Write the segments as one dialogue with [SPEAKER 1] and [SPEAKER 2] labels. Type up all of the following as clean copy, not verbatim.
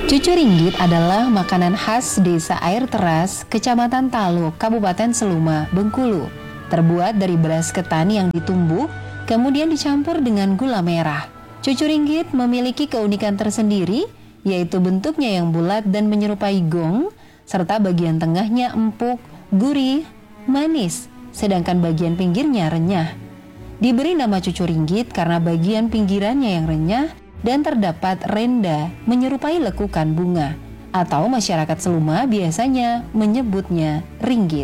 [SPEAKER 1] Cucur ringgit adalah makanan khas desa Air Teras, Kecamatan Talo, Kabupaten Seluma, Bengkulu. Terbuat dari beras ketan yang ditumbuk, kemudian dicampur dengan gula merah. Cucur ringgit memiliki keunikan tersendiri, yaitu bentuknya yang bulat dan menyerupai gong, serta bagian tengahnya empuk, gurih, manis, sedangkan bagian pinggirnya renyah. Diberi nama cucur ringgit karena bagian pinggirannya yang renyah dan terdapat renda menyerupai lekukan bunga, atau masyarakat Seluma biasanya menyebutnya ringgit.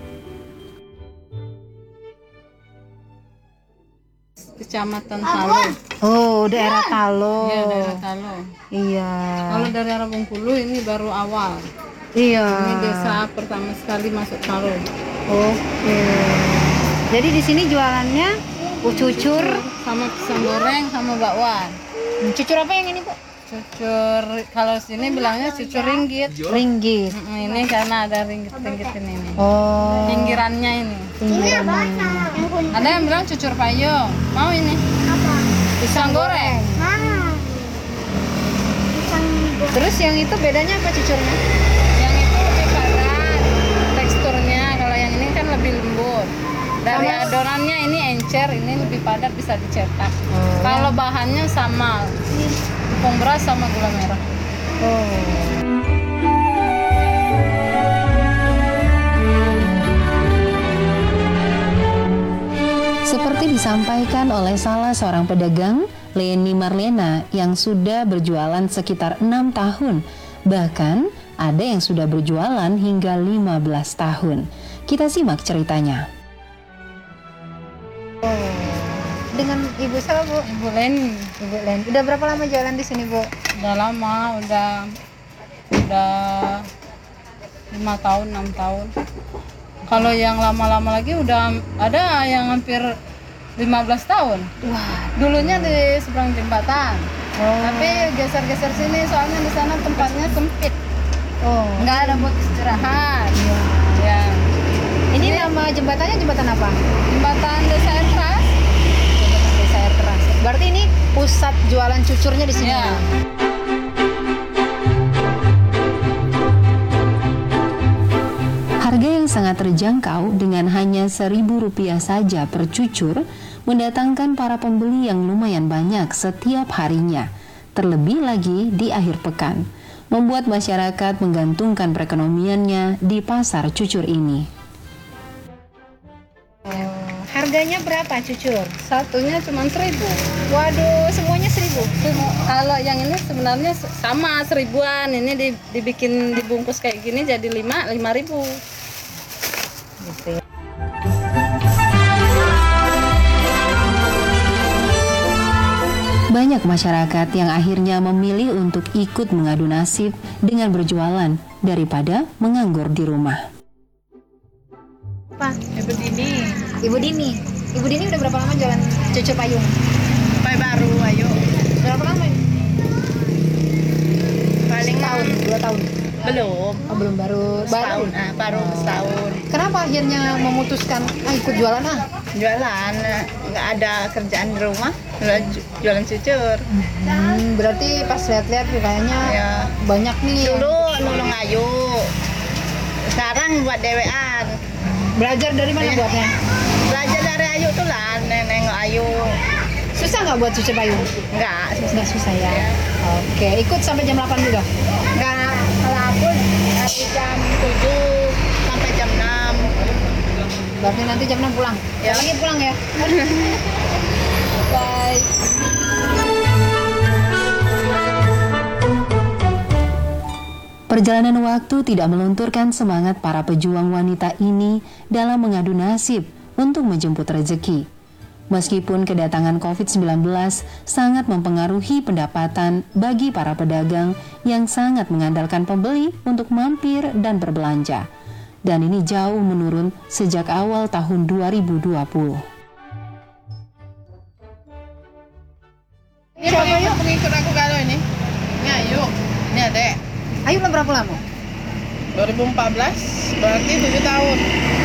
[SPEAKER 2] Kecamatan Talo.
[SPEAKER 1] Oh, daerah Talo.
[SPEAKER 2] Iya, daerah Talo.
[SPEAKER 1] Iya.
[SPEAKER 2] Kalau dari arah Bengkulu ini baru awal.
[SPEAKER 1] Iya.
[SPEAKER 2] Ini desa pertama sekali masuk Talo.
[SPEAKER 1] Oke. Jadi di sini jualannya cucur
[SPEAKER 2] Sama pisang goreng sama bakwan.
[SPEAKER 1] Cucur apa yang ini, Bu?
[SPEAKER 2] Cucur, kalau sini bilangnya cucur ringgit.
[SPEAKER 1] Ringgit.
[SPEAKER 2] Ini karena ada ringgit-ringgit ini.
[SPEAKER 1] Oh.
[SPEAKER 2] Pinggirannya ini.
[SPEAKER 1] Pinggirannya.
[SPEAKER 2] Ada yang bilang cucur payung. Mau ini?
[SPEAKER 3] Apa?
[SPEAKER 2] Pisang goreng.
[SPEAKER 3] Mana? Pisang goreng.
[SPEAKER 1] Terus yang itu bedanya apa cucurnya?
[SPEAKER 2] Yang itu lebih padat teksturnya. Kalau yang ini kan lebih lembut. Dari adonannya ini encer, ini lebih padat, bisa dicetak. Kalau bahannya sama, tepung beras sama gula merah.
[SPEAKER 1] Seperti disampaikan oleh salah seorang pedagang, Leni Marlena, yang sudah berjualan sekitar 6 tahun. Bahkan ada yang sudah berjualan hingga 15 tahun. Kita simak ceritanya. Dengan Ibu siapa, Bu?
[SPEAKER 2] Ibu Leni,
[SPEAKER 1] Ibu Len. Udah berapa lama jualan di sini, Bu?
[SPEAKER 2] udah lama, udah 5 tahun, 6 tahun. Kalau yang lama-lama lagi udah ada yang hampir 15 tahun.
[SPEAKER 1] Wah.
[SPEAKER 2] Dulunya di seberang jembatan. Tapi geser-geser sini soalnya di sana tempatnya sempit.
[SPEAKER 1] Oh.
[SPEAKER 2] Nggak ada buat istirahat.
[SPEAKER 1] Iya.
[SPEAKER 2] Ya.
[SPEAKER 1] Ini nama jembatannya jembatan apa?
[SPEAKER 2] Jembatan Desa Air Teras.
[SPEAKER 1] Jembatan Desa Air Teras. Berarti ini pusat jualan cucurnya di sini.
[SPEAKER 2] Ya.
[SPEAKER 1] Harga yang sangat terjangkau dengan hanya Rp1.000 saja per cucur mendatangkan para pembeli yang lumayan banyak setiap harinya, terlebih lagi di akhir pekan, membuat masyarakat menggantungkan perekonomiannya di pasar cucur ini. Harganya berapa cucur?
[SPEAKER 2] Satunya cuma 1.000.
[SPEAKER 1] Waduh, semuanya 1.000.
[SPEAKER 2] Kalau yang ini sebenarnya sama 1.000-an. Ini dibikin dibungkus kayak gini jadi 5.000.
[SPEAKER 1] Gitu ya. Banyak masyarakat yang akhirnya memilih untuk ikut mengadu nasib dengan berjualan daripada menganggur di rumah.
[SPEAKER 3] Apa?
[SPEAKER 2] Ibu Dini.
[SPEAKER 1] Ibu Dini. Ibu Dini udah berapa lama jualan cucur payung?
[SPEAKER 2] Sampai baru, ayo.
[SPEAKER 1] Berapa lama?
[SPEAKER 2] Paling
[SPEAKER 1] Tahun, 2 tahun.
[SPEAKER 2] belum.
[SPEAKER 1] Oh, belum baru.
[SPEAKER 2] Setahun, baru setahun.
[SPEAKER 1] Kenapa akhirnya memutuskan ikut jualan
[SPEAKER 2] Jualan, nggak ada kerjaan di rumah, jualan cucur.
[SPEAKER 1] Berarti pas lihat-lihat kayaknya
[SPEAKER 2] Ya.
[SPEAKER 1] banyak nih.
[SPEAKER 2] Dulu nulung ayu, sekarang buat dewean.
[SPEAKER 1] Belajar dari mana
[SPEAKER 2] Iya.
[SPEAKER 1] buatnya?
[SPEAKER 2] Belajar dari ayu tuh lah, nengok ayu.
[SPEAKER 1] Susah nggak buat cucur payung?
[SPEAKER 2] Nggak,
[SPEAKER 1] Nggak susah ya. Oke, ikut sampai jam 8 juga?
[SPEAKER 2] nggak. Kalau aku dari jam 7 sampai jam 6.
[SPEAKER 1] Berarti nanti jam 6 pulang?
[SPEAKER 2] Ya.
[SPEAKER 1] Lagi pulang ya?
[SPEAKER 2] Bye.
[SPEAKER 1] Perjalanan waktu tidak melunturkan semangat para pejuang wanita ini dalam mengadu nasib untuk menjemput rezeki. Meskipun kedatangan COVID-19 sangat mempengaruhi pendapatan bagi para pedagang yang sangat mengandalkan pembeli untuk mampir dan berbelanja. Dan ini jauh menurun sejak awal tahun 2020.
[SPEAKER 2] Ini pengikut aku kalau ini. Ini ayu, ini adek.
[SPEAKER 1] Ayo berapa lama?
[SPEAKER 2] 2014, berarti 7 tahun.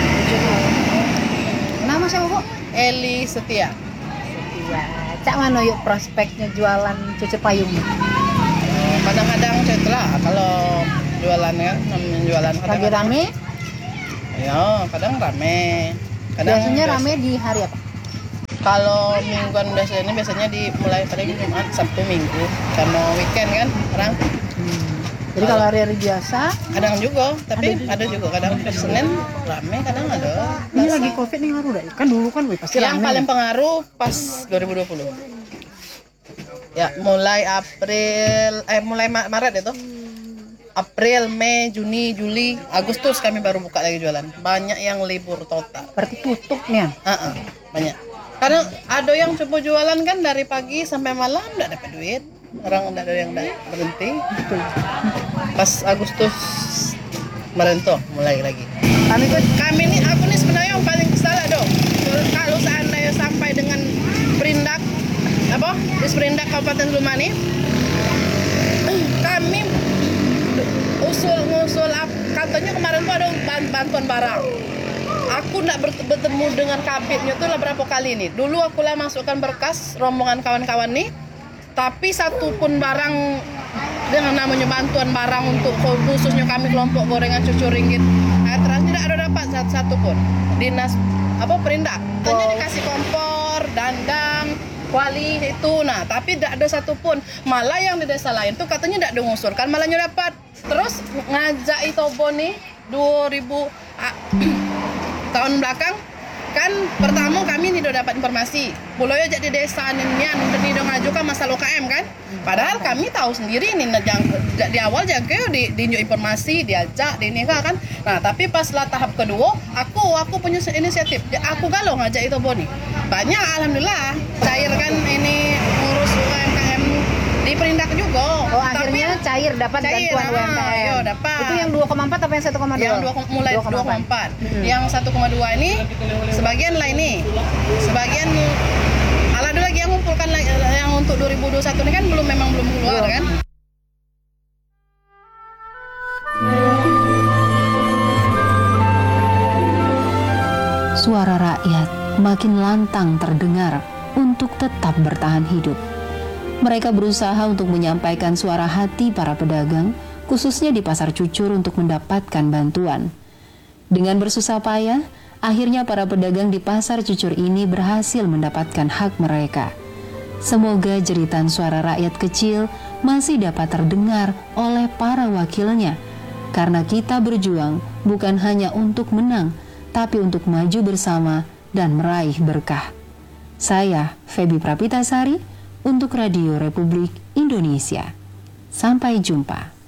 [SPEAKER 1] Nama siapa, Bu?
[SPEAKER 2] Eli Setia.
[SPEAKER 1] Iya. Cak mana yuk prospeknya jualan cucur payung?
[SPEAKER 4] kadang-kadang setelah kalau jualan kan, jualan
[SPEAKER 5] Lagi
[SPEAKER 4] kadang-kadang
[SPEAKER 5] rame?
[SPEAKER 4] ya kadang rame, kadang
[SPEAKER 5] Biasanya rame di hari apa?
[SPEAKER 4] kalau mingguan biasanya dimulai pada Jumat, Sabtu, Minggu sama weekend kan orang.
[SPEAKER 5] Jadi kalau hari-hari biasa,
[SPEAKER 4] Kadang juga, tapi ada juga kadang Senin rame, kadang ada.
[SPEAKER 5] ini lagi COVID nih ngaruh dah. Kan dulu kan pasti
[SPEAKER 4] Yang
[SPEAKER 5] rame.
[SPEAKER 4] paling pengaruh pas 2020. Ya, mulai Maret itu. April, Mei, Juni, Juli, Agustus kami baru buka lagi jualan. Banyak yang libur total.
[SPEAKER 5] Berarti tutup nih ya?
[SPEAKER 4] Banyak. Karena ada yang coba jualan kan dari pagi sampai malam nggak dapat duit. Orang ada yang berhenti. Pas Agustus kemarin tuh mulai lagi. Aku nih sebenarnya yang paling kesal dong. Kalau seandainya sampai dengan Perindak Disperindak Kabupaten Seluma nih, kami ngusul katanya kemarin tuh ada bantuan barang. Aku nak bertemu dengan kabitnya tuh lah berapa kali nih. Dulu aku lah masukkan berkas rombongan kawan-kawan nih, tapi satu pun barang dengan namanya bantuan barang untuk khususnya kami kelompok gorengan cucu ringgit, terus tidak ada dapat satu pun. Dinas Perindak, hanya dikasih kompor, dandang, kuali itu, nah tapi tidak ada satupun. Malah yang di desa lain tuh katanya tidak diusurkan, malahnya dapat. Terus ngajak Itobo nih 2000 tahun belakang kan pertama kami tidak dapat informasi. Pulau ya jadi desa nian tidak ngajukan masalah UKM kan. Padahal kami tahu sendiri nih di awal jaga diunjuk informasi, diajak, dinikah kan. Nah, tapi pas lah tahap kedua, aku punya inisiatif. Aku galau ngajak itu Boni. Banyak alhamdulillah cair kan ini ngurus UMKM di Perindak juga.
[SPEAKER 5] Oh, akhirnya cair dapat bantuan UMKM.
[SPEAKER 4] Iya, dapat.
[SPEAKER 5] Itu yang 2,4 apa yang 1,2?
[SPEAKER 4] Yang mulai 2,4. Yang 1,2 ini sebagian lah ini. Sebagian ada lagi yang ngumpulkan yang untuk 2021 ini kan memang belum keluar kan.
[SPEAKER 1] Suara rakyat makin lantang terdengar untuk tetap bertahan hidup. Mereka berusaha untuk menyampaikan suara hati para pedagang, khususnya di Pasar Cucur untuk mendapatkan bantuan. Dengan bersusah payah, akhirnya para pedagang di Pasar Cucur ini berhasil mendapatkan hak mereka. Semoga jeritan suara rakyat kecil masih dapat terdengar oleh para wakilnya, karena kita berjuang bukan hanya untuk menang, tapi untuk maju bersama dan meraih berkah. Saya, Feby Prapitasari, untuk Radio Republik Indonesia. Sampai jumpa.